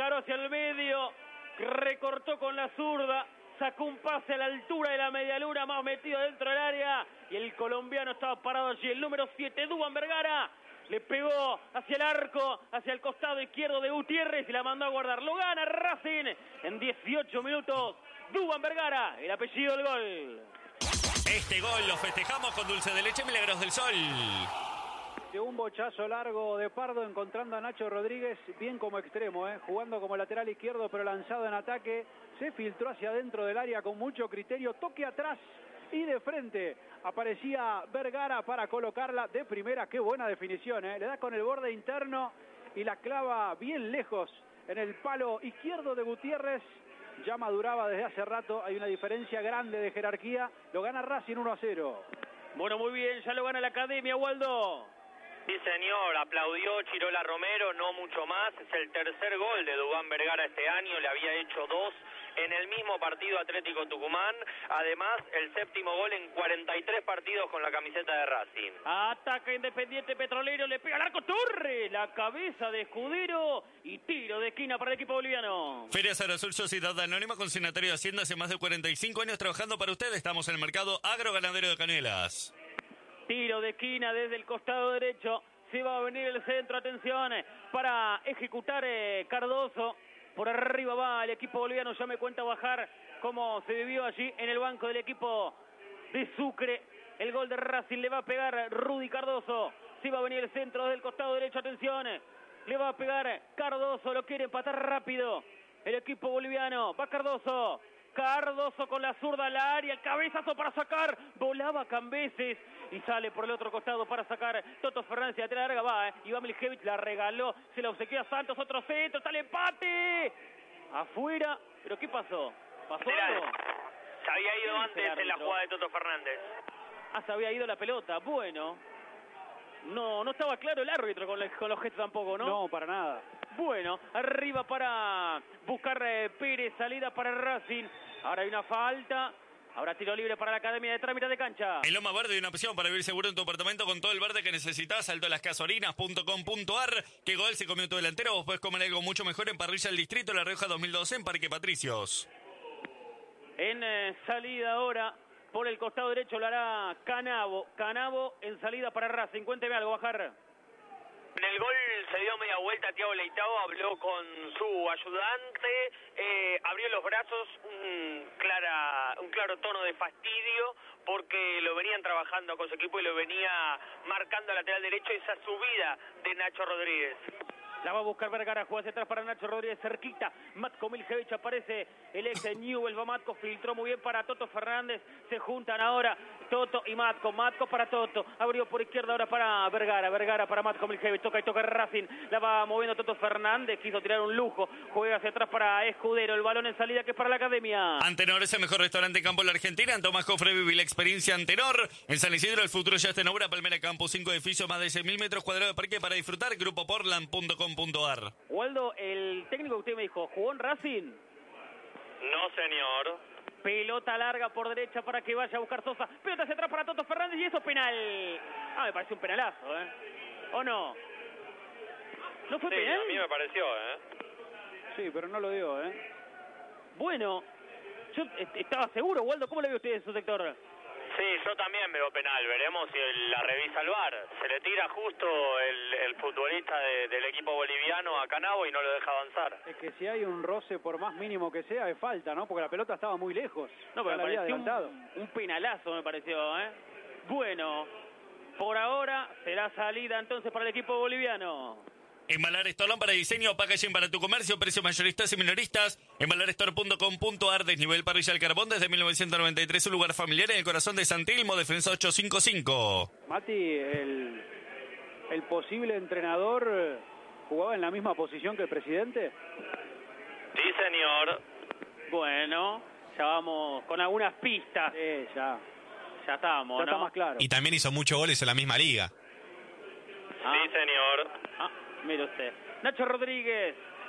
encaró hacia el medio, recortó con la zurda, sacó un pase a la altura de la medialuna, más metido dentro del área, y el colombiano estaba parado allí, el número 7, Duván Vergara, le pegó hacia el arco, hacia el costado izquierdo de Gutiérrez y la mandó a guardar. Lo gana Racing en 18 minutos, Duván Vergara, el apellido del gol. Este gol lo festejamos con dulce de leche Milagros del Sol. De un bochazo largo de Pardo encontrando a Nacho Rodríguez bien como extremo, jugando como lateral izquierdo pero lanzado en ataque, se filtró hacia adentro del área con mucho criterio, toque atrás y de frente aparecía Vergara para colocarla de primera. Qué buena definición, le da con el borde interno y la clava bien lejos en el palo izquierdo de Gutiérrez. Ya maduraba desde hace rato, hay una diferencia grande de jerarquía, lo gana Racing 1-0. Bueno, muy bien, ya lo gana la Academia, Waldo. Sí, señor, aplaudió Chirola Romero, no mucho más. Es el tercer gol de Duván Vergara este año, le había hecho 2 en el mismo partido Atlético Tucumán. Además, el séptimo gol en 43 partidos con la camiseta de Racing. Ataca Independiente Petrolero, le pega al arco Torre, la cabeza de Escudero y tiro de esquina para el equipo boliviano. Feria Azul Sociedad Anónima, consignatario de Hacienda, hace más de 45 años trabajando para usted. Estamos en el mercado agroganadero de Canelas. Tiro de esquina desde el costado derecho. Se va a venir el centro, atención, para ejecutar Cardoso. Por arriba va el equipo boliviano, ya me cuenta bajar cómo se vivió allí en el banco del equipo de Sucre. El gol de Racing le va a pegar Rudy Cardoso. Se va a venir el centro desde el costado derecho, atención. Le va a pegar Cardoso, lo quiere empatar rápido el equipo boliviano. Va Cardoso. Cardoso con la zurda al área, el cabezazo para sacar, volaba Cambeses y sale por el otro costado para sacar Toto Fernández, la tela larga va, Iván Miljevic la regaló, se la obsequió a Santos, otro centro, está el empate, afuera, pero ¿qué pasó? ¿Pasó algo? Se había ido antes en la jugada de Toto Fernández. Se había ido la pelota, bueno, no estaba claro el árbitro con los gestos tampoco, ¿no? No, para nada. Bueno, arriba para buscar Pérez, salida para Racing. Ahora hay una falta. Ahora tiro libre para la Academia de Trámite de Cancha. En Loma Verde hay una opción para vivir seguro en tu apartamento con todo el verde que necesitas. Salto a lascasorinas.com.ar. ¿Qué gol se comió tu delantero? Vos podés comer algo mucho mejor en Parrilla del Distrito, La Rioja 2012 en Parque Patricios. En salida ahora, por el costado derecho lo hará Canavo. Canavo en salida para Racing. Cuénteme algo, bajar. En el gol se dio media vuelta, Thiago Leitao habló con su ayudante, abrió los brazos, un claro tono de fastidio, porque lo venían trabajando con su equipo y lo venía marcando al lateral derecho esa subida de Nacho Rodríguez. La va a buscar Vergara, juega hacia atrás para Nacho Rodríguez, cerquita. Matko Miljevic aparece, el ex de Newell, va Matko, filtró muy bien para Toto Fernández. Se juntan ahora Toto y Matko. Matko para Toto, abrió por izquierda ahora para Vergara. Vergara para Matko Miljevic, toca y toca Racing. La va moviendo Toto Fernández, quiso tirar un lujo. Juega hacia atrás para Escudero, el balón en salida que es para la Academia. Antenor es el mejor restaurante en campo de la Argentina. En Tomás Cofre vive la experiencia Antenor. En San Isidro el futuro ya está en obra. Palmera Campus, 5 edificios, más de 6.000 metros cuadrados de parque para disfrutar. Grupoportland.com.ar. Waldo, el técnico que usted me dijo, ¿jugó en Racing? No, señor. Pelota larga por derecha para que vaya a buscar Sosa. Pelota hacia atrás para Toto Fernández y eso penal. Me parece un penalazo, ¿o no? ¿No fue penal? A mí me pareció, Sí, pero no lo dio, Bueno, yo estaba seguro, Waldo, ¿cómo le ve usted en su sector? Sí, yo también veo penal, veremos si la revisa el VAR. Se le tira justo el futbolista del equipo boliviano a Canavo y no lo deja avanzar. Es que si hay un roce, por más mínimo que sea, es falta, ¿no? Porque la pelota estaba muy lejos. No, pero me pareció un penalazo, me pareció, Bueno, por ahora será salida entonces para el equipo boliviano. Embalar Store, lámpara de diseño, packaging para tu comercio, precios mayoristas y minoristas. Embalarstore.com.ar, desnivel parrilla al carbón desde 1993, un lugar familiar en el corazón de San Telmo, Defensa 855. Mati, el posible entrenador jugaba en la misma posición que el presidente. Sí, señor. Bueno, ya vamos con algunas pistas. Ya estamos, ya está más claro. Y también hizo muchos goles en la misma liga. Sí, señor. Mire usted. Nacho Rodríguez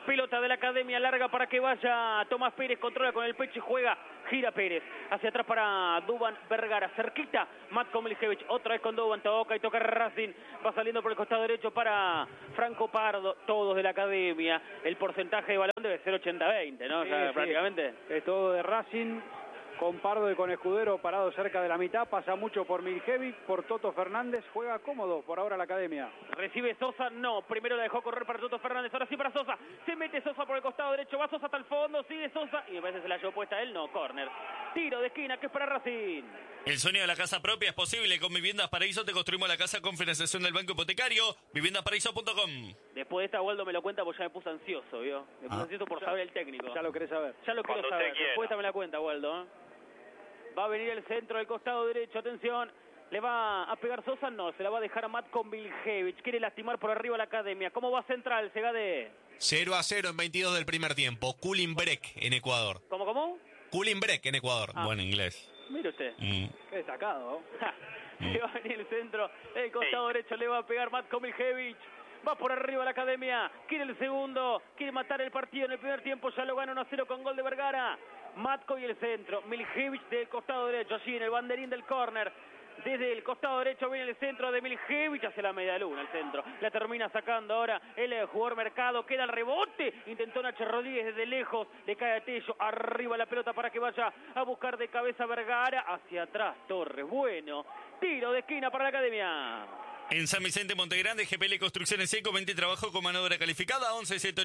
Pelota de la Academia larga para que vaya Tomás Pérez, controla con el pecho y juega, gira Pérez. Hacia atrás para Duban Vergara, cerquita Matko Miljević, otra vez con Duban, toca y toca Racing. Va saliendo por el costado derecho para Franco Pardo, todos de la Academia. El porcentaje de balón debe ser 80-20, ¿no? Sí, Ya, sí. prácticamente. Es todo de Racing, con Pardo y con Escudero parado cerca de la mitad. Pasa mucho por Miljević, por Toto Fernández. Juega cómodo por ahora la Academia. Recibe Sosa, no, primero la dejó correr para Toto Fernández, ahora sí para Sosa, se mete Sosa por el costado derecho, va Sosa hasta el fondo, sigue Sosa, y me parece que se la llevó puesta él, no, córner. Tiro de esquina, que es para Racing. El sueño de la casa propia es posible. Con Viviendas Paraíso te construimos la casa con financiación del Banco Hipotecario. Viviendasparaíso.com. Después de esta, Waldo me lo cuenta porque ya me puse ansioso, ¿vio? Me puse ansioso por saber el técnico. Ya lo querés saber. Ya lo quiero Cuando saber, usted quiera. después esta me la cuenta, Waldo, ¿eh? Va a venir el centro del costado derecho, atención. ¿Le va a pegar Sosa? No, se la va a dejar a Matko Miljević. Quiere lastimar por arriba la Academia. ¿Cómo va Central, Segade? 0-0 en 22 del primer tiempo. Kulinbrek en Ecuador. ¿Cómo? Kulinbrek en Ecuador. Buen inglés. Mire usted. Qué destacado, ¿no? Le va a venir el centro, el costado derecho le va a pegar Matko Miljević. Va por arriba la Academia, quiere el segundo, quiere matar el partido en el primer tiempo, ya lo gana 1-0 con gol de Vergara. Matko y el centro, Miljević del costado derecho, allí en el banderín del córner. Desde el costado derecho viene el centro de Miljević hacia la media luna, el centro. La termina sacando ahora el jugador Mercado, queda el rebote. Intentó Nacho Rodríguez desde lejos, le cae a Tello, arriba la pelota para que vaya a buscar de cabeza Vergara. Hacia atrás Torres, bueno, tiro de esquina para la Academia. En San Vicente Montegrande, GPL Construcciones Seco, 20 trabajo con mano de obra calificada,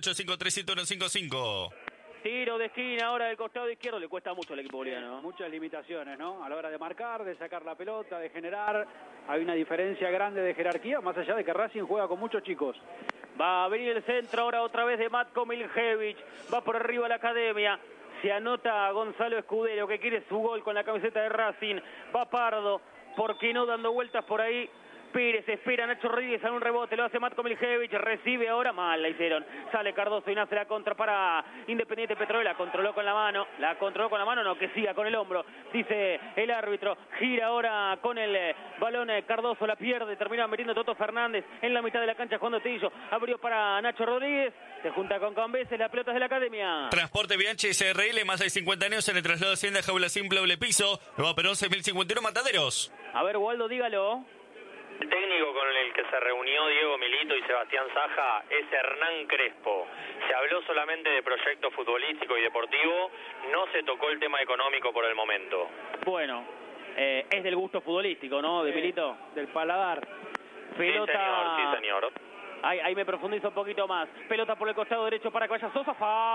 11-7853-7155. Tiro de esquina ahora del costado izquierdo, le cuesta mucho al equipo boliviano. Muchas limitaciones, ¿no? A la hora de marcar, de sacar la pelota, de generar. Hay una diferencia grande de jerarquía, más allá de que Racing juega con muchos chicos. Va a venir el centro ahora otra vez de Matko Miljević. Va por arriba la Academia. Se anota Gonzalo Escudero, que quiere su gol con la camiseta de Racing. Va Pardo, ¿por qué no dando vueltas por ahí? Pérez espera a Nacho Rodríguez en un rebote, lo hace Matko Miljević, recibe ahora, mal la hicieron, sale Cardoso y nace la contra para Independiente Petrolero, la controló con la mano, no, que siga con el hombro, dice el árbitro, gira ahora con el balón Cardoso, la pierde, termina metiendo Toto Fernández en la mitad de la cancha, Juan Dotillo, abrió para Nacho Rodríguez, se junta con Cambeses, las pelotas de la Academia. Transporte Bianchi SRL, más de 50 años en el traslado de Hacienda Jaula Simple Doble Piso, Nueva Perón 6051 Mataderos. A ver, Waldo, dígalo. El técnico con el que se reunió Diego Milito y Sebastián Saja es Hernán Crespo. Se habló solamente de proyecto futbolístico y deportivo, no se tocó el tema económico por el momento. Bueno, es del gusto futbolístico, ¿no, de Milito? Del paladar. Pelota. Sí, señor. Ahí me profundizo un poquito más. Pelota por el costado derecho para que vaya Sosa.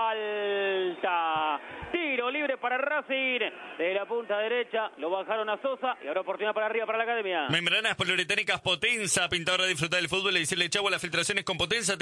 Falta. Tiro libre para Racing. De la punta derecha lo bajaron a Sosa. Y ahora oportunidad para arriba para la Academia. Membranas poliuretánicas Potenza, pinta ahora disfrutar del fútbol y decirle chavo a las filtraciones con Potenza,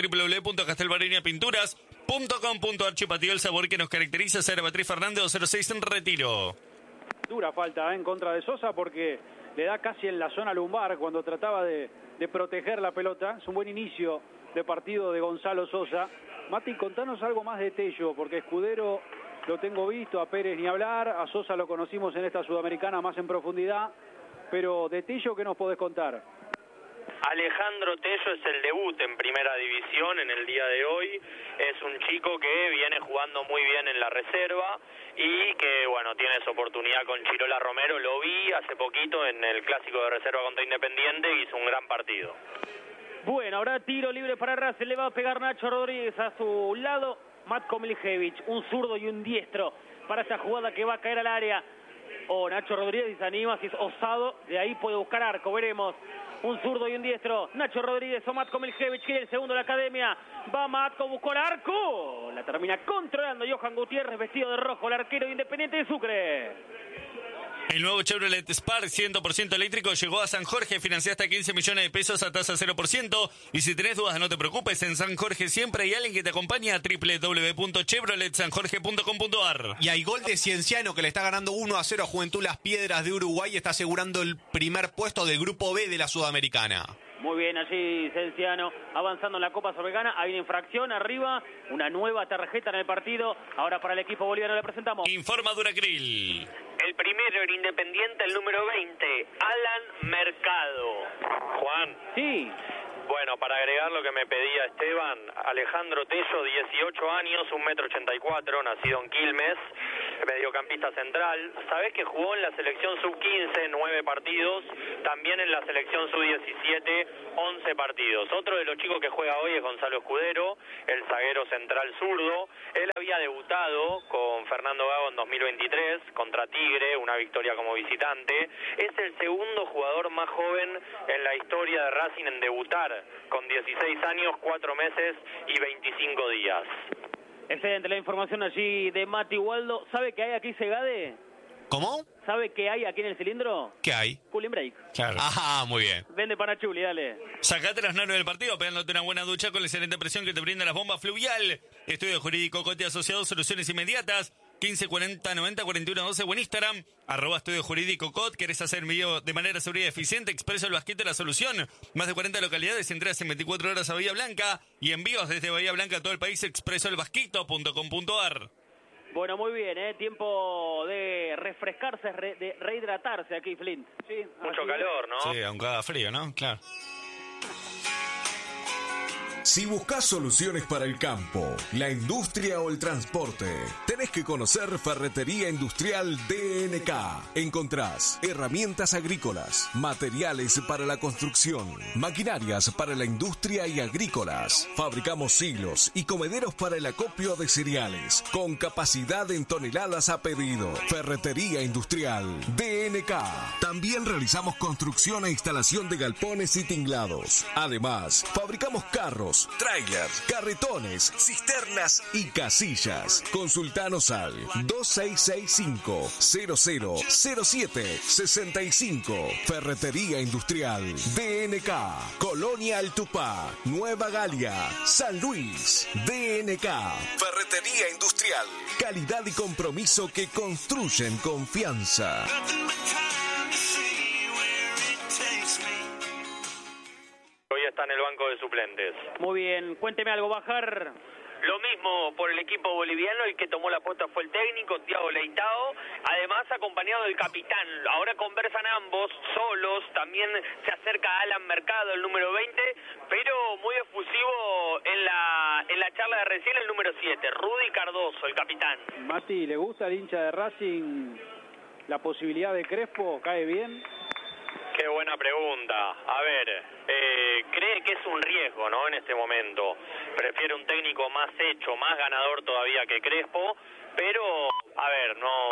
www.castelbareniapinturas.com.ar. Chupatió el sabor que nos caracteriza. Sara Beatriz Fernández 206 en Retiro. Dura falta en contra de Sosa porque le da casi en la zona lumbar cuando trataba de proteger la pelota. Es un buen inicio de partido de Gonzalo Sosa. Mati, contanos algo más de Tello, porque Escudero lo tengo visto, a Pérez ni hablar, a Sosa lo conocimos en esta Sudamericana más en profundidad, pero de Tello, ¿qué nos podés contar? Alejandro Tello es el debut en primera división en el día de hoy. Es un chico que viene jugando muy bien en la reserva y que, bueno, tiene su oportunidad con Chirola Romero. Lo vi hace poquito en el clásico de reserva contra Independiente y hizo un gran partido. Bueno, ahora tiro libre para Racing. Le va a pegar Nacho Rodríguez a su lado. Matko Miljević, un zurdo y un diestro para esta jugada que va a caer al área. Nacho Rodríguez se anima, si es osado, de ahí puede buscar arco, veremos. Un zurdo y un diestro, Nacho Rodríguez o Matko Miljević, quiere el segundo de la Academia. Va Matko, buscó el arco. La termina controlando Johan Gutiérrez, vestido de rojo, el arquero de Independiente de Sucre. El nuevo Chevrolet Spark 100% eléctrico llegó a San Jorge. Financia hasta 15 millones de pesos a tasa 0%. Y si tenés dudas, no te preocupes. En San Jorge siempre hay alguien que te acompaña a www.chevroletsanjorge.com.ar. Y hay gol de Cienciano que le está ganando 1-0 a Juventud Las Piedras de Uruguay y está asegurando el primer puesto del Grupo B de la Sudamericana. Muy bien allí Cienciano, avanzando en la Copa Sudamericana. Hay una infracción arriba, una nueva tarjeta en el partido. Ahora para el equipo boliviano le presentamos. Informa Duracril. El primero en Independiente, el número 20, Alan Mercado. Juan. Sí. Bueno, para agregar lo que me pedía Esteban, Alejandro Tello, 18 años, 1,84 m, nacido en Quilmes, mediocampista central. Sabés que jugó en la selección sub-15, 9 partidos, también en la selección sub-17, 11 partidos. Otro de los chicos que juega hoy es Gonzalo Escudero, el zaguero central zurdo. Él había debutado con Fernando Gago en 2023 contra Tigre, una victoria como visitante. Es el segundo jugador más joven en la historia de Racing en debutar, con 16 años, 4 meses y 25 días. Excelente la información allí de Mati Waldo. ¿Sabe qué hay aquí, Segade? ¿Cómo? ¿Sabe qué hay aquí en el cilindro? ¿Qué hay? Cooling break. Claro. Ajá, muy bien. Vende Panachuli, dale. Sacate las nervios del partido pegándote una buena ducha con la excelente presión que te brinda las bombas Fluvial. Estudio Jurídico Cote Asociado, soluciones inmediatas. 15 40 90 41 12 o en Instagram, @Estudio Jurídico COT. ¿Querés hacer envío de manera segura y eficiente? Expreso el Basquete, la solución. Más de 40 localidades, entregas en 24 horas a Bahía Blanca y envíos desde Bahía Blanca a todo el país. expresoelbasquito.com.ar. Bueno, muy bien, tiempo de refrescarse, de rehidratarse aquí, Flint. Sí, Mucho así calor, ¿no? Sí, aunque haga frío, ¿no? Claro. Si buscas soluciones para el campo, la industria o el transporte, tenés que conocer Ferretería Industrial DNK. Encontrás herramientas agrícolas, materiales para la construcción, maquinarias para la industria y agrícolas. Fabricamos silos y comederos para el acopio de cereales, con capacidad en toneladas a pedido. Ferretería Industrial DNK. También realizamos construcción e instalación de galpones y tinglados. Además, fabricamos carros, trailers, carretones, cisternas y casillas. Consultanos al 2665-000765. Ferretería Industrial DNK. Colonia Altupá, Nueva Galia, San Luis. DNK. Ferretería Industrial. Calidad y compromiso que construyen confianza. Hoy está en el banco de suplentes. Muy bien, cuénteme algo, Bajar. Lo mismo por el equipo boliviano, el que tomó la posta fue el técnico, Thiago Leitao, además acompañado del capitán. Ahora conversan ambos, solos, también se acerca Alan Mercado, el número 20, pero muy efusivo en la charla de recién el número 7, Rudy Cardoso, el capitán. Mati, ¿le gusta al hincha de Racing la posibilidad de Crespo? ¿Cae bien? Qué buena pregunta. A ver, cree que es un riesgo, ¿no? En este momento. Prefiere un técnico más hecho, más ganador todavía que Crespo, pero, a ver, no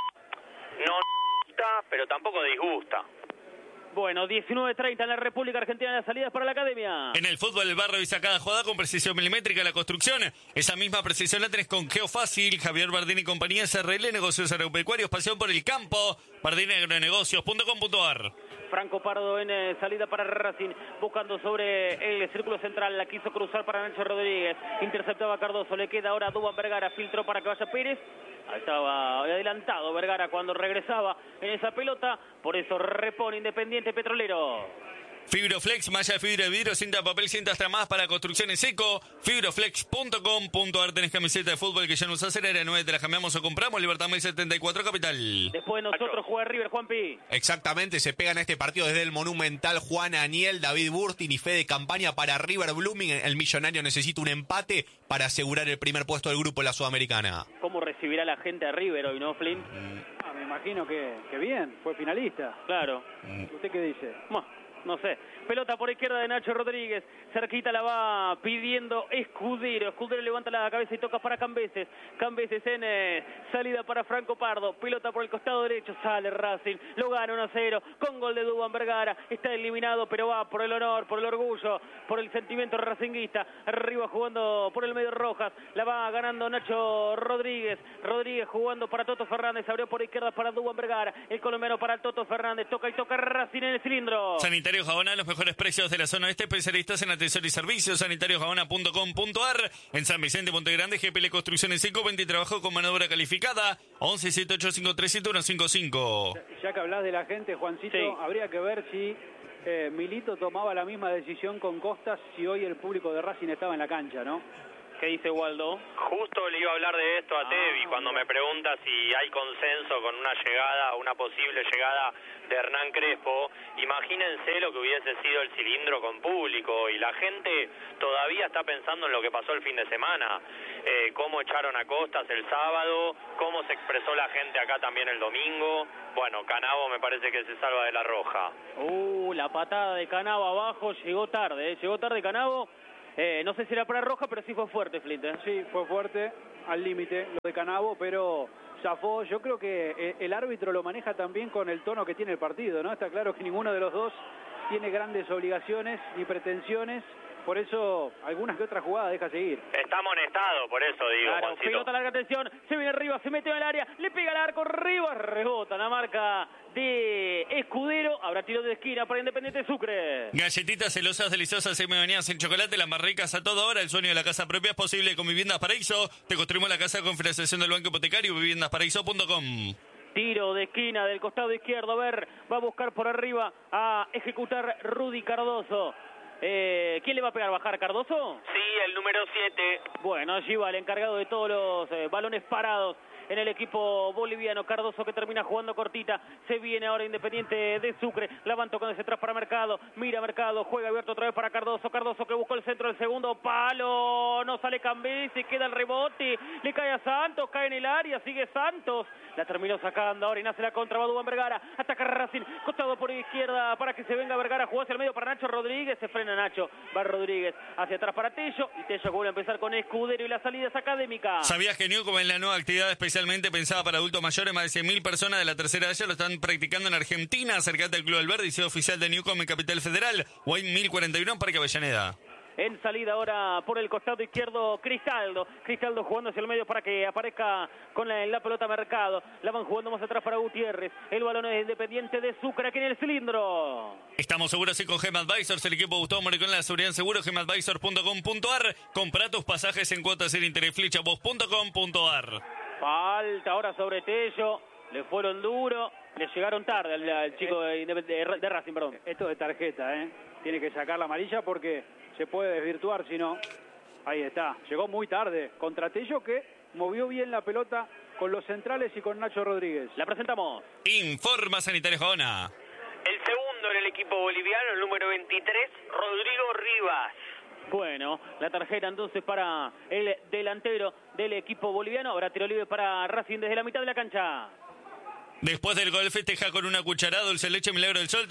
gusta, pero tampoco disgusta. Bueno, 19:30 en la República Argentina, las salidas para la academia. En el fútbol del barrio visa cada jugada con precisión milimétrica. La construcción, esa misma precisión la tenés con Geofácil, Javier Bardini y compañía, SRL, negocios agropecuarios, pasión por el campo, bardiniagronegocios.com.ar. Franco Pardo en salida para Racing, buscando sobre el círculo central, la quiso cruzar para Nacho Rodríguez, interceptaba a Cardoso, le queda ahora a Dúban Vergara, filtró para que vaya Pérez. Estaba adelantado Vergara cuando regresaba en esa pelota, por eso repone Independiente Petrolero. Fibroflex, malla de fibra de vidrio, cinta de papel, cinta hasta más para construcción en seco. Fibroflex.com.ar. Tenés camiseta de fútbol que ya no usás, era 9, te la cambiamos o compramos. Libertad 74 Capital. Después de nosotros juega River, Juanpi. Exactamente, se pegan este partido desde el Monumental. Juan Aniel, David Burtin y Fede Campaña para River Blooming. El millonario necesita un empate para asegurar el primer puesto del grupo en la Sudamericana. ¿Cómo recibirá la gente a River hoy, no, Flint? Me imagino que bien, fue finalista. Claro. ¿Usted qué dice? No sé. Pelota por izquierda de Nacho Rodríguez. Cerquita la va pidiendo Escudero. Escudero levanta la cabeza y toca para Cambeses. Cambeses en salida para Franco Pardo. Pelota por el costado derecho. Sale Racing. Lo gana 1-0 con gol de Dúban Vergara. Está eliminado, pero va por el honor, por el orgullo, por el sentimiento racinguista. Arriba jugando por el medio Rojas. La va ganando Nacho Rodríguez. Rodríguez jugando para Toto Fernández. Abrió por izquierda para Dúban Vergara. El colombiano para el Toto Fernández. Toca y toca Racing en el cilindro. Sanitario Jabona, los mejores precios de la zona oeste, especialistas en atención y servicios. Sanitariojabona.com.ar. En San Vicente, Monte Grande, GPL Construcciones 520 y trabajo con mano de obra calificada. 11 78 155. Ya que hablas de la gente, Juancito, Sí. habría que ver si Milito tomaba la misma decisión con Costas si hoy el público de Racing estaba en la cancha, ¿no? ¿Qué dice Waldo? Justo le iba a hablar de esto a Tevi cuando me pregunta si hay consenso con una llegada, una posible llegada de Hernán Crespo. Imagínense lo que hubiese sido el cilindro con público, y la gente todavía está pensando en lo que pasó el fin de semana, cómo echaron a Costas el sábado, cómo se expresó la gente acá también el domingo. Bueno, Canavo me parece que se salva de la roja. La patada de Canavo abajo, llegó tarde Canavo. No sé si era para roja, pero sí fue fuerte, Flint. Sí, fue fuerte, al límite, lo de Canavo, pero zafó. Yo creo que el árbitro lo maneja también con el tono que tiene el partido, ¿no? Está claro que ninguno de los dos tiene grandes obligaciones ni pretensiones, por eso algunas que otras jugadas deja seguir. Está amonestado, por eso digo, claro, Juancito. Pelota larga, atención, se viene arriba, se mete en el área, le pega al arco, arriba, rebota la marca de Escudero. Habrá tiro de esquina para Independiente Sucre. Galletitas celosas, deliciosas, semi-bañadas en chocolate, las más ricas a toda hora. El sueño de la casa propia es posible con Viviendas Paraíso. Te construimos la casa con financiación del Banco Hipotecario, viviendasparaíso.com. Tiro de esquina del costado izquierdo, a ver, va a buscar por arriba a ejecutar Rudy Cardoso. ¿Quién le va a pegar? ¿Bajar Cardoso? Sí, el número 7. Bueno, allí va el encargado de todos los balones parados en el equipo boliviano. Cardoso, que termina jugando cortita. Se viene ahora Independiente de Sucre. La van tocando hacia atrás para Mercado. Mira Mercado, juega abierto otra vez para Cardoso. Cardoso, que buscó el centro del segundo palo. No sale Cambesi, queda el rebote. Le cae a Santos, cae en el área. Sigue Santos. La terminó sacando. Ahora y nace la contra. Va Duván Vergara. Ataca Racing. Costado por izquierda para que se venga Vergara. Jugó hacia el medio para Nacho Rodríguez. Se frena Nacho. Va Rodríguez hacia atrás para Tello. Y Tello vuelve a empezar con Escudero. Y la salida es académica. ¿Sabías que Newcom en la nueva actividad especialmente pensada para adultos mayores? Más de 100.000 personas de la tercera edad ya lo están practicando en Argentina. Acércate al Club Alberdi y sea oficial de Newcom en Capital Federal. O en 1041 en Parque Avellaneda. En salida ahora por el costado izquierdo Cristaldo. Cristaldo jugando hacia el medio para que aparezca con la pelota Mercado. La van jugando más atrás para Gutiérrez. El balón es Independiente de Sucre aquí en el cilindro. Estamos seguros y con Gema Advisors, el equipo Gustavo Moricón, la seguridad en seguro, gemadvisors.com.ar. Compra tus pasajes en cuotas en interflechavoz.com.ar. Falta ahora sobre Tello. Le fueron duro. Le llegaron tarde al chico de Racing, perdón. Esto de tarjeta, tiene que sacar la amarilla porque se puede desvirtuar, si no. Ahí está, llegó muy tarde contra Tello, que movió bien la pelota con los centrales y con Nacho Rodríguez. La presentamos. Informa Sanitario Jona. El segundo en el equipo boliviano, el número 23, Rodrigo Rivas. Bueno, la tarjeta entonces para el delantero del equipo boliviano. Habrá tiro libre para Racing desde la mitad de la cancha. Después del gol festeja con una cucharada dulce de leche Milagro del Sol,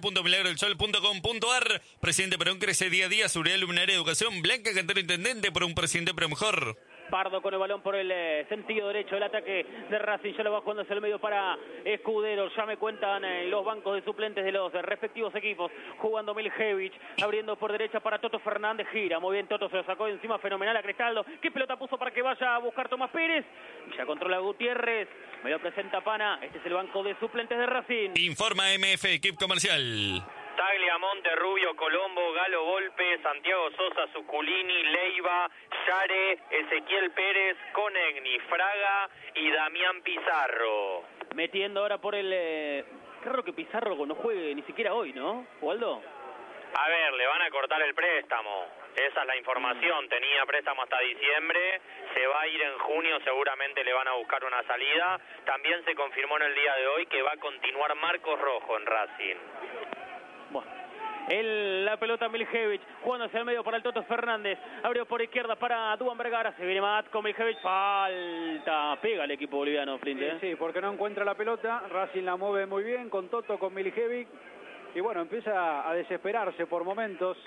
www.milagrodelsol.com.ar. Presidente Perón crece día a día, seguridad, luminaria, educación. Blanca Cantero, intendente, por un presidente pero mejor. Pardo con el balón por el sentido derecho del ataque de Racing. Ya lo va jugando hacia el medio para Escudero. Ya me cuentan los bancos de suplentes de los respectivos equipos. Jugando Miljevich, abriendo por derecha para Toto Fernández. Gira, muy bien Toto, se lo sacó de encima, fenomenal a Cristaldo. ¿Qué pelota puso para que vaya a buscar Tomás Pérez? Ya controla Gutiérrez. Me lo presenta Pana. Este es el banco de suplentes de Racing. Informa MF, equipo comercial. Tagliamonte, Rubio, Colombo, Galo Volpe, Santiago Sosa, Zuculini, Leiva, Yare, Ezequiel Pérez, Conegni, Fraga y Damián Pizarro. Metiendo ahora por el... Claro que Pizarro no juegue ni siquiera hoy, ¿no, Waldo? A ver, le van a cortar el préstamo. Esa es la información. Tenía préstamo hasta diciembre. Se va a ir en junio. Seguramente le van a buscar una salida. También se confirmó en el día de hoy que va a continuar Marcos Rojo en Racing. Bueno, la pelota Miljevich, jugando hacia el medio para el Toto Fernández, abrió por izquierda para Duván Vergara, se viene Matko Miljevich, falta, pega el equipo boliviano, Flint. Sí, porque no encuentra la pelota, Racing la mueve muy bien con Toto, con Miljevich, y bueno, empieza a desesperarse por momentos.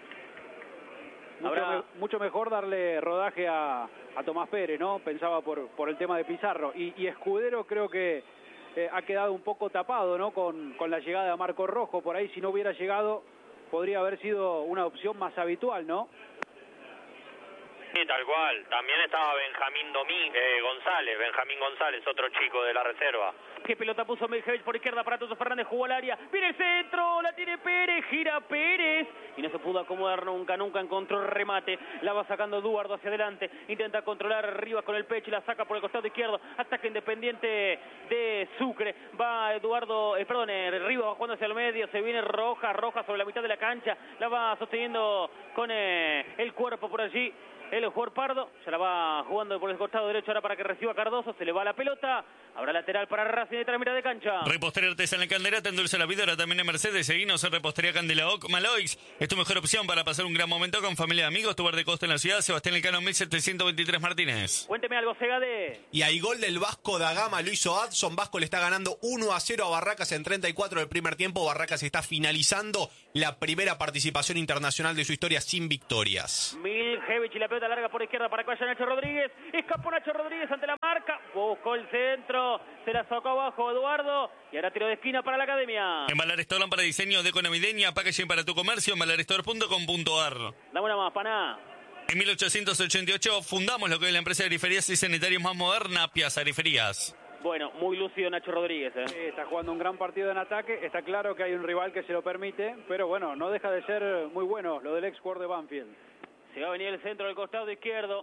Mucho mejor darle rodaje a Tomás Pérez, ¿no? Pensaba por el tema de Pizarro, y Escudero creo que ha quedado un poco tapado, ¿no? Con la llegada de Marco Rojo. Por ahí, si no hubiera llegado, podría haber sido una opción más habitual, ¿no? Sí, tal cual. También estaba Benjamín González, otro chico de la reserva. ¿Qué pelota puso Miljevich por izquierda para Toto Fernández? Jugó al área, viene el centro, la tiene Pérez, gira Pérez y no se pudo acomodar nunca encontró el remate. La va sacando Eduardo hacia adelante, intenta controlar arriba con el pecho y la saca por el costado izquierdo. Ataque Independiente de Sucre. Va Rivas va jugando hacia el medio, se viene Roja sobre la mitad de la cancha, la va sosteniendo con el cuerpo por allí. el jugador Pardo. Se la va jugando por el costado derecho ahora para que reciba Cardoso. Se le va la pelota. Habrá lateral para Racing de mitad de cancha. Repostería Artesanal Candela, te endulza la vida, ahora también en Mercedes. Seguinos en Repostería Candela Oc Maloix. Es tu mejor opción para pasar un gran momento con familia y amigos. Tu bar de costa en la ciudad, Sebastián Elcano 1723 Martínez. Cuénteme algo, Segade. Y hay gol del Vasco da Gama, lo hizo Adson. Vasco le está ganando 1-0 a Barracas en 34 del primer tiempo. Barracas está finalizando la primera participación internacional de su historia sin victorias. Miljevich y la pelota larga por izquierda para que vaya Nacho Rodríguez. Escapó Nacho Rodríguez ante la marca. Buscó el centro. Se la sacó abajo Eduardo. Y ahora tiro de esquina para la academia. Embalar Store, lámpara de diseño, deco navideña, packaging para tu comercio, embalarstore.com.ar. Dame una más, paná. En 1888 fundamos lo que es la empresa de griferías y sanitarios más moderna, Piazza Griferías. Bueno, muy lúcido Nacho Rodríguez. Está jugando un gran partido en ataque. Está claro que hay un rival que se lo permite. Pero bueno, no deja de ser muy bueno lo del ex jugador de Banfield. Se va a venir el centro del costado izquierdo.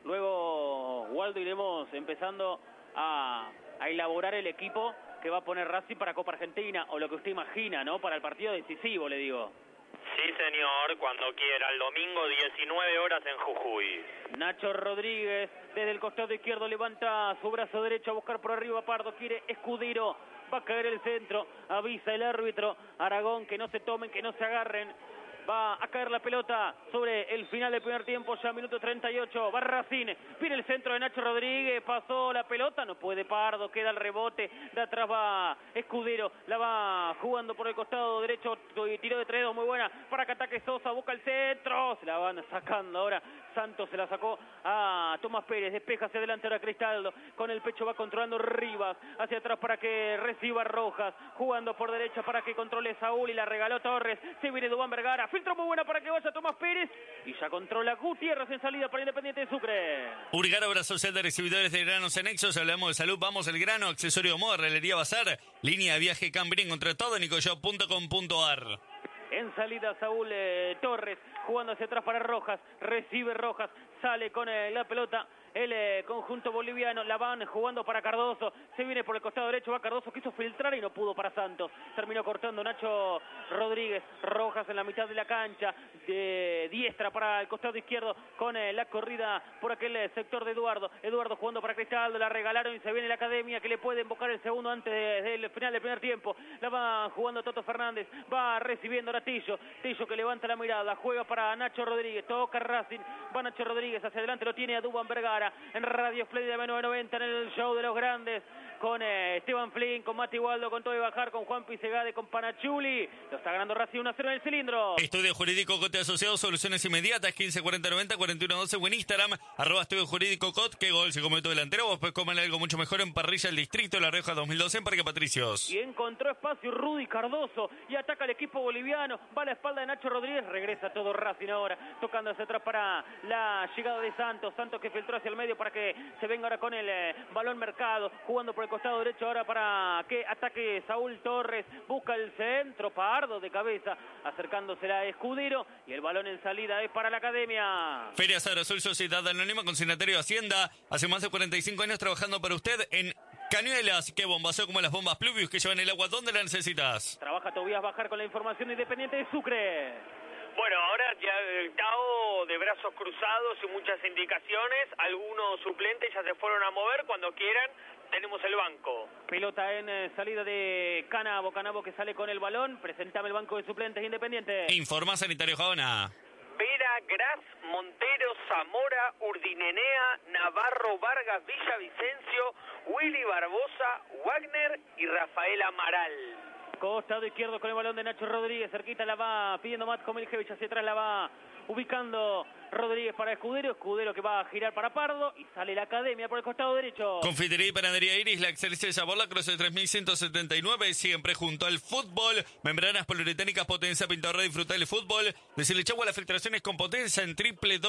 Luego, Waldo, iremos empezando a elaborar el equipo que va a poner Racing para Copa Argentina, o lo que usted imagina, ¿no? Para el partido decisivo, le digo. Sí, señor, cuando quiera. El domingo, 19 horas en Jujuy. Nacho Rodríguez, desde el costado izquierdo, levanta su brazo derecho a buscar por arriba. Pardo quiere Escudero. Va a caer el centro. Avisa el árbitro Aragón que no se tomen, que no se agarren. Va a caer la pelota sobre el final del primer tiempo, ya minuto 38. Va Racing, viene el centro de Nacho Rodríguez, pasó la pelota, no puede Pardo, queda el rebote, de atrás va Escudero, la va jugando por el costado derecho, tiró de 3-2, muy buena, para que ataque Sosa, busca el centro, se la van sacando ahora. Santos se la sacó a Tomás Pérez, despeja hacia adelante ahora Cristaldo, con el pecho va controlando Rivas, hacia atrás para que reciba Rojas, jugando por derecha para que controle Saúl y la regaló Torres, se viene Dubán Vergara, filtro muy buena para que vaya Tomás Pérez y ya controla Gutiérrez en salida para Independiente de Sucre. Urgar, obra social de recibidores de granos anexos, hablamos de salud, vamos al grano, accesorio moda, herrelería bazar, línea de viaje Cambrín, contra todo, nicoshop.com.ar. En salida Saúl Torres, jugando hacia atrás para Rojas, recibe Rojas, sale con la pelota el conjunto boliviano, la van jugando para Cardoso, se viene por el costado derecho, va Cardoso, quiso filtrar y no pudo para Santos, terminó cortando Nacho Rodríguez. Rojas en la mitad de la cancha, de diestra para el costado izquierdo, con la corrida por aquel sector de Eduardo jugando para Cristaldo, la regalaron y se viene la academia que le puede invocar el segundo antes del final del primer tiempo, la va jugando Toto Fernández, va recibiendo ahora Tillo que levanta la mirada, juega para Nacho Rodríguez, toca Racing, va Nacho Rodríguez hacia adelante, lo tiene a Dubán Vergara, en Radio Florida 990 en el show de los grandes, con Esteban Flynn, con Mati Waldo, con Toby Bajar, con Juan Pisegade, con Panachuli, lo está ganando Racing 1-0 en el cilindro. Estudio Jurídico Cote Asociado, soluciones inmediatas, 154090 4112 o en Instagram, @Estudio Jurídico Cot. ¿Qué gol se come tu delantero? Vos podés comerle algo mucho mejor en Parrilla El Distrito, La Rioja 2012 en Parque Patricios. Y encontró espacio Rudy Cardoso y ataca al equipo boliviano, va a la espalda de Nacho Rodríguez, regresa todo Racing ahora, tocando hacia atrás para la llegada de Santos que filtró hacia el medio para que se venga ahora con el balón Mercado, jugando por el costado derecho ahora para que ataque Saúl Torres, busca el centro, Pardo de cabeza, acercándose a Escudero y el balón en salida es para la academia. Feria Azul Sociedad Anónima, consignatario de Hacienda, hace más de 45 años trabajando para usted en Cañuelas. Qué bombaseo como las bombas Pluvius que llevan el agua donde la necesitas. Trabaja Tobías Bajar con la información de Independiente de Sucre. Bueno, ahora ya Tao de brazos cruzados y muchas indicaciones. Algunos suplentes ya se fueron a mover. Cuando quieran, tenemos el banco. Pelota en salida de Canabo que sale con el balón. Presentame el banco de suplentes Independiente. Informa Sanitario Jaona. Vera, Gras, Montero, Zamora, Urdinenea, Navarro, Vargas, Villavicencio, Willy Barbosa, Wagner y Rafael Amaral. Costado izquierdo con el balón de Nacho Rodríguez, cerquita la va pidiendo Matko Miljevich, hacia atrás la va ubicando Rodríguez para Escudero que va a girar para Pardo y sale la academia por el costado derecho. Confitería y Panadería Iris, la excelencia de sabor, la Cruce 3179, siempre junto al fútbol. Membranas poliuretánicas, potencia, pintura, disfrutar el fútbol. Decirle chau a las filtraciones con potencia en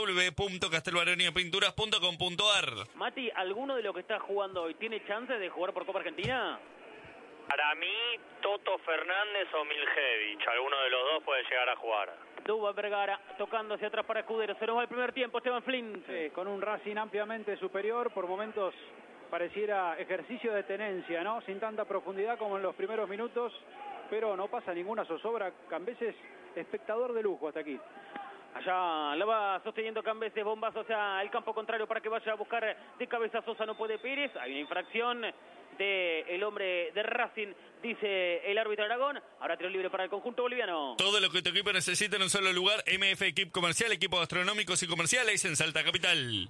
www.castelbaroniapinturas.com.ar. Mati, ¿alguno de los que está jugando hoy tiene chances de jugar por Copa Argentina? Para mí, Toto Fernández o Miljevich, alguno de los dos puede llegar a jugar. Dubán Vergara tocando hacia atrás para Escudero, se nos va el primer tiempo, Esteban Flynn. Sí, con un Racing ampliamente superior, por momentos pareciera ejercicio de tenencia, ¿no? Sin tanta profundidad como en los primeros minutos, pero no pasa ninguna zozobra, Cambeses espectador de lujo hasta aquí. Allá la va sosteniendo Cambeses, bombazo hacia el campo contrario para que vaya a buscar de cabeza Sosa, no puede Pérez. Hay una infracción del hombre de Racing, dice el árbitro Aragón. Ahora tiro libre para el conjunto boliviano. Todo lo que tu equipo necesita en un solo lugar. MF Equip Comercial, equipos gastronómicos y comerciales en Salta Capital.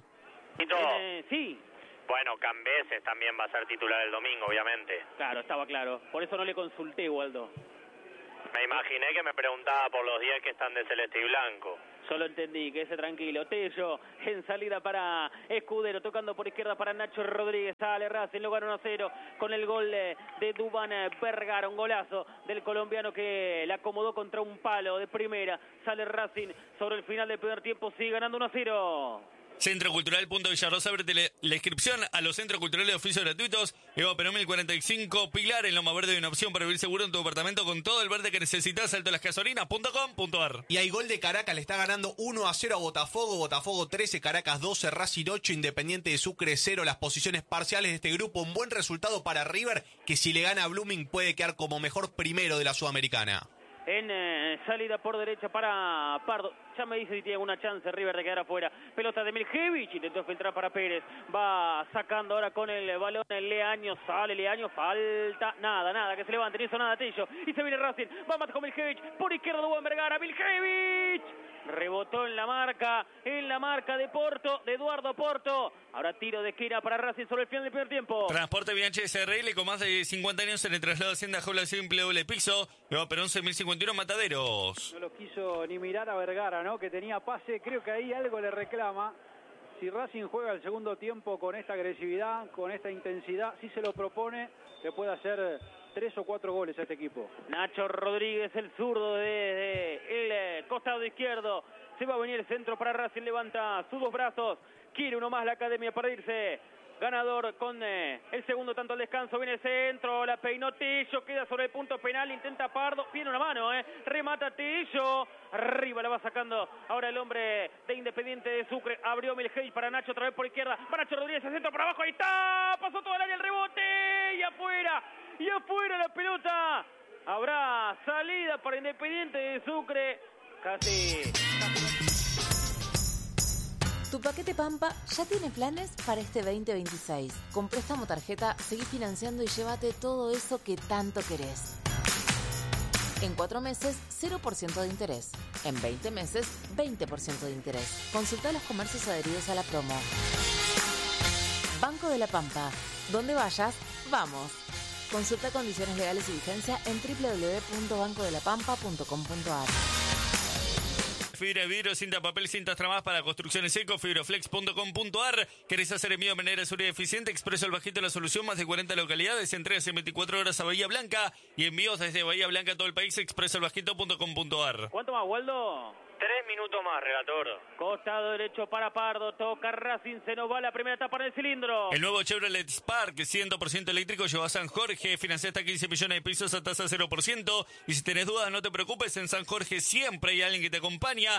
Sí. Bueno, Cambeses también va a ser titular el domingo, obviamente. Claro, estaba claro. Por eso no le consulté, Waldo. Me imaginé que me preguntaba por los 10 que están de celeste y blanco. Solo entendí, que ese tranquilo. Tello en salida para Escudero, tocando por izquierda para Nacho Rodríguez. Sale Racing, lo gana 1-0 con el gol de Dubán Vergara. Un golazo del colombiano que le acomodó contra un palo de primera. Sale Racing sobre el final del primer tiempo, sigue ganando 1-0. Centro Cultural Punto Villarrosa, abre la inscripción a los centros culturales de oficios gratuitos. Eva Perón 1045, Pilar, en Loma Verde hay una opción para vivir seguro en tu departamento con todo el verde que necesitas. saltolasgasolinas.com.ar. Y hay gol de Caracas, le está ganando 1-0 a Botafogo. Botafogo 13, Caracas 12, Racing 8, Independiente de Sucre 0. Las posiciones parciales de este grupo, un buen resultado para River, que si le gana a Blooming puede quedar como mejor primero de la Sudamericana. En salida por derecha para Pardo. Ya me dice si tiene alguna chance River de quedar afuera. Pelota de Miljevic, intentó filtrar para Pérez. Va sacando ahora con el balón el Leaño. Sale Leaño, falta. Nada, que se levante, no hizo nada Tello. Y se viene Racing, va Matt con Miljevic. Por izquierda Dubán Vergara, Miljevic. Rebotó en la marca de Porto, de Eduardo Porto. Ahora tiro de esquina para Racing sobre el final del primer tiempo. Transporte Bianchi SRL con más de 50 años en el traslado de Hacienda Jaula Simple doble piso. Eva Perón 1051 Mataderos. No lo quiso ni mirar a Vergara, ¿no? Que tenía pase, creo que ahí algo le reclama. Si Racing juega el segundo tiempo con esta agresividad, con esta intensidad, si se lo propone, le puede hacer 3 o 4 goles a este equipo. Nacho Rodríguez, el zurdo desde el costado izquierdo. Se va a venir el centro para Racing, levanta sus dos brazos. Quiere uno más la academia para irse. Ganador con el segundo tanto al descanso. Viene el centro, la peinó Tello, queda sobre el punto penal, intenta Pardo, viene una mano, remata Tello. Arriba la va sacando ahora el hombre de Independiente de Sucre. Abrió Miljevic para Nacho, otra vez por izquierda. Va Nacho Rodríguez, el centro para abajo, ahí está. Pasó todo el área, el rebote y afuera la pelota. Habrá salida para Independiente de Sucre. Casi. Tu paquete Pampa ya tiene planes para este 2026. Con préstamo tarjeta, seguí financiando y llévate todo eso que tanto querés. En 4 meses, 0% de interés. En 20 meses, 20% de interés. Consulta los comercios adheridos a la promo. Banco de la Pampa. Donde vayas, vamos. Consulta condiciones legales y vigencia en www.bancodelapampa.com.ar. Fibra de vidrio, cinta papel, cintas tramadas para construcciones seco, fibroflex.com.ar. ¿Querés hacer envío de manera segura y eficiente? Expreso El Bajito la solución, más de 40 localidades, entregas en 24 horas a Bahía Blanca y envíos desde Bahía Blanca a todo el país, expresoelbajito.com.ar. ¿Cuánto más, Waldo? 3 minutos más, relator. Costado derecho para Pardo, toca Racing, se nos va la primera etapa en el cilindro. El nuevo Chevrolet Spark 100% eléctrico lleva a San Jorge, financia hasta 15 millones de pesos a tasa 0%. Y si tenés dudas, no te preocupes, en San Jorge siempre hay alguien que te acompaña.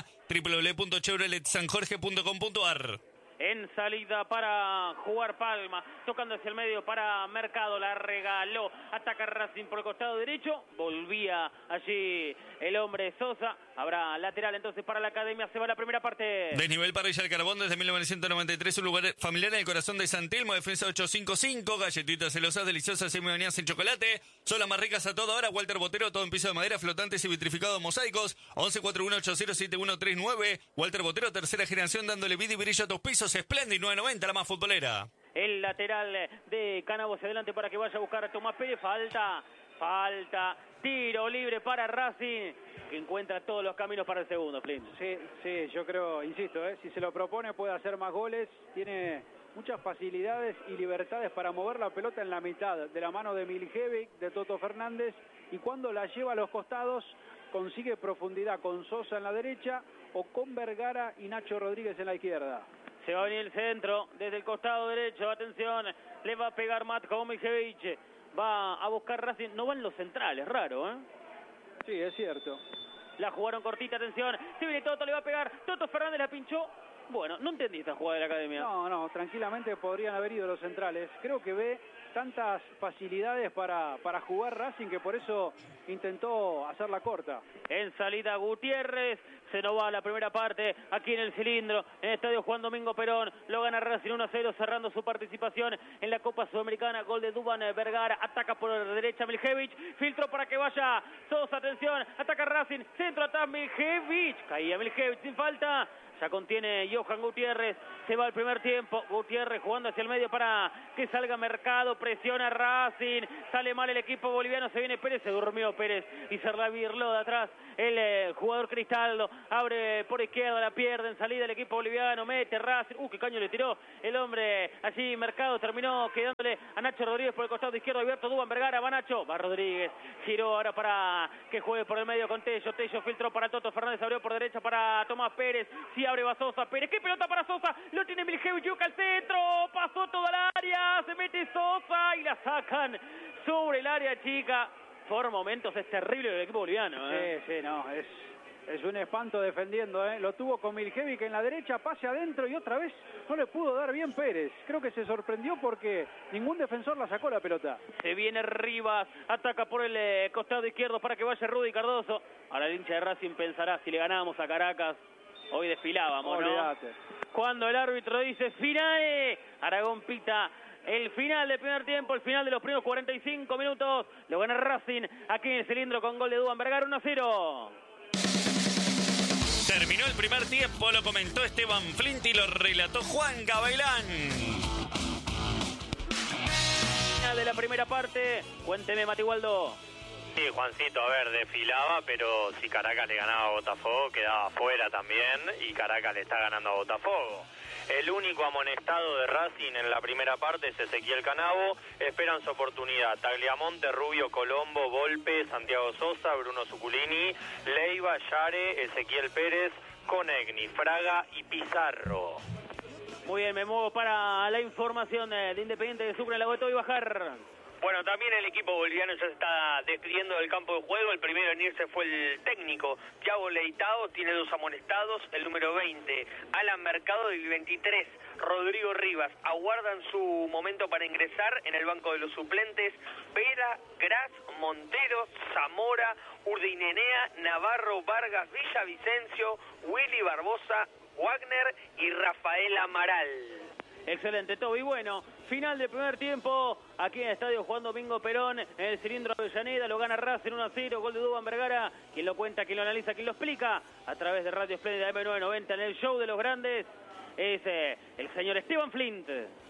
www.chevroletsanjorge.com.ar. En salida para jugar Palma, tocando hacia el medio para Mercado, la regaló, ataca Racing por el costado derecho, volvía allí el hombre Sosa, habrá lateral entonces para la academia, se va la primera parte. Desnivel Parrilla del Carbón desde 1993, un lugar familiar en el corazón de San Telmo, defensa 855, galletitas celosas, deliciosas, semi-bañadas en chocolate, son las más ricas a toda hora. Walter Botero, todo en piso de madera, flotantes y vitrificados mosaicos, 1141807139, Walter Botero, tercera generación, dándole vida y brillo a tus pisos. Splendid 990, la más futbolera. El lateral de Canabo hacia adelante para que vaya a buscar a Tomás Pérez. Falta. Tiro libre para Racing, que encuentra todos los caminos para el segundo, Flynn. Sí, yo creo, insisto, si se lo propone puede hacer más goles. Tiene muchas facilidades y libertades para mover la pelota en la mitad, de la mano de Miljevic, de Toto Fernández. Y cuando la lleva a los costados, consigue profundidad con Sosa en la derecha o con Vergara y Nacho Rodríguez en la izquierda. Se va a venir el centro desde el costado derecho. Atención, le va a pegar Matko Miljevic. Va a buscar Racing. No van los centrales, raro, ¿eh? Sí, es cierto. La jugaron cortita, atención. Se viene Toto, le va a pegar. Toto Fernández la pinchó. Bueno, no entendí esta jugada de la academia. No, tranquilamente podrían haber ido los centrales. Creo que ve tantas facilidades para jugar Racing que por eso intentó hacerla corta. En salida Gutiérrez, se nos va la primera parte aquí en el cilindro, en el estadio Juan Domingo Perón, lo gana Racing 1-0 cerrando su participación en la Copa Sudamericana, gol de Duván Vergara, ataca por la derecha Miljevich, filtro para que vaya Sosa, atención, ataca Racing, centro atrás Miljevich, caía Miljevich sin falta. Ya contiene Johan Gutiérrez, se va el primer tiempo, Gutiérrez jugando hacia el medio para que salga Mercado, presiona Racing, sale mal el equipo boliviano, se viene Pérez, se durmió Pérez y se la virló de atrás el jugador Cristaldo, abre por izquierda, la pierde en salida el equipo boliviano, mete Racing, qué caño le tiró el hombre allí, Mercado terminó quedándole a Nacho Rodríguez por el costado izquierdo, abierto Duván Vergara, va Nacho, va Rodríguez, giró ahora para que juegue por el medio con Tello filtró para Toto Fernández, abrió por derecha para Tomás Pérez, abre va Sosa, Pérez, qué pelota para Sosa, lo tiene Miljevich, Yuca al centro, pasó toda el área, se mete Sosa y la sacan sobre el área chica. Por momentos es terrible el equipo boliviano. Sí, no, es un espanto defendiendo, lo tuvo con Miljevich en la derecha, pase adentro y otra vez no le pudo dar bien Pérez. Creo que se sorprendió porque ningún defensor la sacó la pelota. Se viene Rivas, ataca por el costado izquierdo para que vaya Rudy Cardoso. Ahora el hincha de Racing pensará si le ganábamos a Caracas. Hoy desfilábamos, Olvídate. ¿no? Cuando el árbitro dice final, Aragón pita el final del primer tiempo, el final de los primeros 45 minutos. Lo gana Racing aquí en el cilindro con gol de Duván Vergara, 1-0. Terminó el primer tiempo, lo comentó Esteban Flint y lo relató Juan Gabailán. Final de la primera parte, cuénteme Mati Waldo. Sí, Juancito, a ver, desfilaba, pero si Caracas le ganaba a Botafogo, quedaba fuera también, y Caracas le está ganando a Botafogo. El único amonestado de Racing en la primera parte es Ezequiel Canavo, esperan su oportunidad. Tagliamonte, Rubio, Colombo, Volpe, Santiago Sosa, Bruno Zuculini, Leiva, Yare, Ezequiel Pérez, Conegni, Fraga y Pizarro. Muy bien, me muevo para la información de Independiente de Sucre, la Gueto y bajar. Bueno, también el equipo boliviano ya se está despidiendo del campo de juego. El primero en irse fue el técnico, Thiago Leitao, tiene 2 amonestados. El número 20, Alan Mercado, y el 23, Rodrigo Rivas. Aguardan su momento para ingresar en el banco de los suplentes. Vera, Gras, Montero, Zamora, Urdinenea, Navarro, Vargas, Villavicencio, Willy Barbosa, Wagner y Rafael Amaral. Excelente, Toby. Bueno, final del primer tiempo aquí en el estadio Juan Domingo Perón, en el cilindro Avellaneda, lo gana Racing 1-0, gol de Duván Vergara. Quien lo cuenta, quien lo analiza, quien lo explica a través de Radio Espléndida M990 en el show de los grandes es el señor Esteban Flint.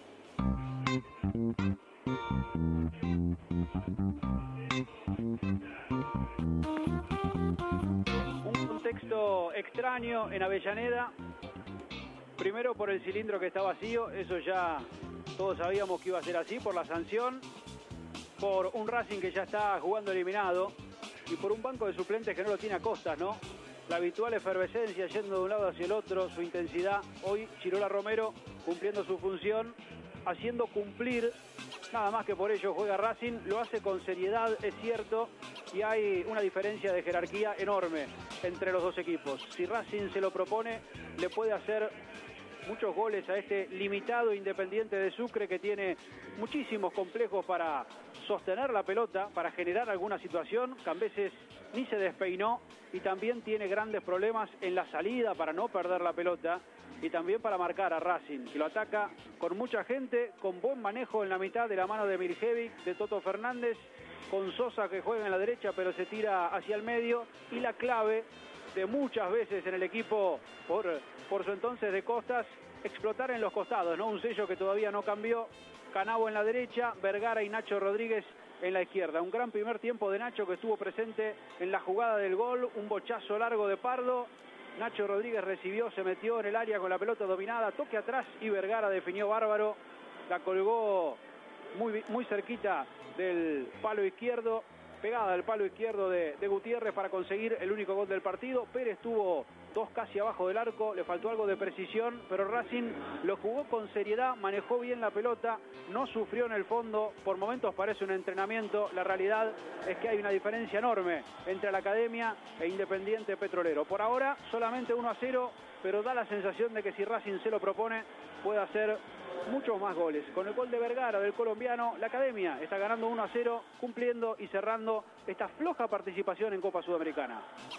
Un contexto extraño en Avellaneda. Primero por el cilindro que está vacío, eso ya todos sabíamos que iba a ser así, por la sanción, por un Racing que ya está jugando eliminado y por un banco de suplentes que no lo tiene a costas, ¿no? La habitual efervescencia yendo de un lado hacia el otro, su intensidad. Hoy Chirola Romero cumpliendo su función, haciendo cumplir, nada más que por ello juega Racing, lo hace con seriedad, es cierto, y hay una diferencia de jerarquía enorme entre los dos equipos. Si Racing se lo propone, le puede hacer muchos goles a este limitado Independiente de Sucre que tiene muchísimos complejos para sostener la pelota, para generar alguna situación, que a veces ni se despeinó, y también tiene grandes problemas en la salida para no perder la pelota y también para marcar a Racing, que lo ataca con mucha gente, con buen manejo en la mitad de la mano de Miljevich, de Toto Fernández, con Sosa que juega en la derecha pero se tira hacia el medio, y la clave de muchas veces en el equipo por su entonces de Costas, explotar en los costados, ¿no? Un sello que todavía no cambió. Canavo en la derecha, Vergara y Nacho Rodríguez en la izquierda. Un gran primer tiempo de Nacho que estuvo presente en la jugada del gol, un bochazo largo de Pardo. Nacho Rodríguez recibió, se metió en el área con la pelota dominada, toque atrás y Vergara definió bárbaro. La colgó muy cerquita del palo izquierdo, pegada al palo izquierdo de Gutiérrez para conseguir el único gol del partido. Pérez tuvo 2 casi abajo del arco, le faltó algo de precisión, pero Racing lo jugó con seriedad, manejó bien la pelota, no sufrió en el fondo, por momentos parece un entrenamiento, la realidad es que hay una diferencia enorme entre la Academia e Independiente Petrolero. Por ahora solamente 1-0, pero da la sensación de que si Racing se lo propone puede hacer muchos más goles. Con el gol de Vergara del colombiano, la Academia está ganando 1-0, cumpliendo y cerrando esta floja participación en Copa Sudamericana.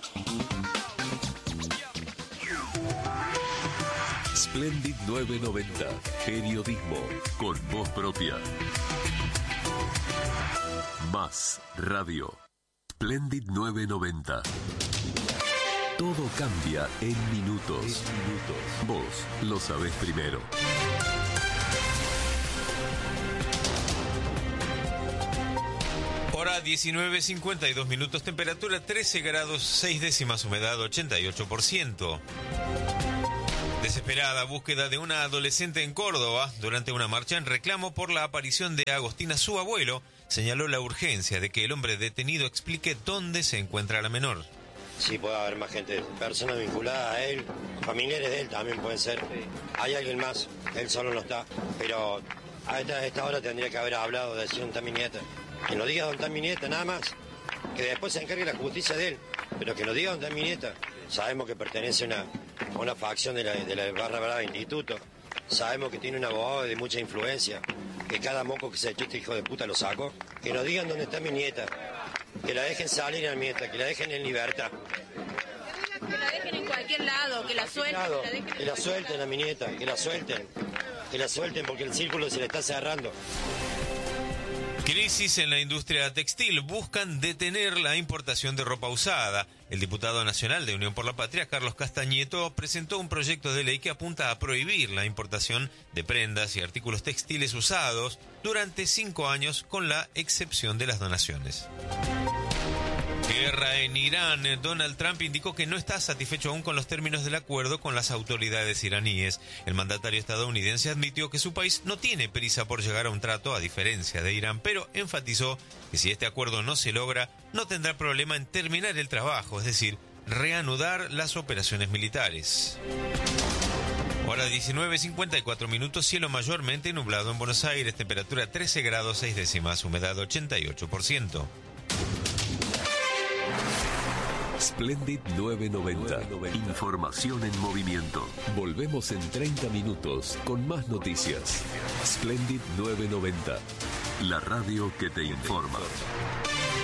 Splendid 990, periodismo con voz propia. Más radio. Splendid 990. Todo cambia en minutos. Vos lo sabés primero. Hora 19:52 minutos, temperatura 13 grados 6 décimas, humedad 88%. Desesperada búsqueda de una adolescente en Córdoba durante una marcha en reclamo por la aparición de Agostina, su abuelo, señaló la urgencia de que el hombre detenido explique dónde se encuentra la menor. Sí, puede haber más gente, personas vinculadas a él, familiares de él también pueden ser. Hay alguien más, él solo no está, pero a esta hora tendría que haber hablado de decir dónde está mi nieta. Que no diga dónde está mi nieta, nada más. Que después se encargue la justicia de él, pero que no diga dónde está mi nieta. Sabemos que pertenece a una facción de la Barra Brava Instituto. Sabemos que tiene un abogado de mucha influencia, que cada moco que se echó este hijo de puta lo sacó. Que nos digan dónde está mi nieta, que la dejen salir a mi nieta, que la dejen en libertad. Que la dejen en cualquier lado, que la suelten. Que la suelten a mi nieta, que la suelten porque el círculo se le está cerrando. Crisis en la industria textil. Buscan detener la importación de ropa usada. El diputado nacional de Unión por la Patria, Carlos Castañeto, presentó un proyecto de ley que apunta a prohibir la importación de prendas y artículos textiles usados durante 5 años, con la excepción de las donaciones. Guerra en Irán. Donald Trump indicó que no está satisfecho aún con los términos del acuerdo con las autoridades iraníes. El mandatario estadounidense admitió que su país no tiene prisa por llegar a un trato, a diferencia de Irán, pero enfatizó que si este acuerdo no se logra, no tendrá problema en terminar el trabajo, es decir, reanudar las operaciones militares. Hora 19:54 minutos, cielo mayormente nublado en Buenos Aires, temperatura 13 grados 6 décimas, humedad 88%. Splendid 990. Información en movimiento. Volvemos en 30 minutos con más noticias. Splendid 990. La radio que te informa.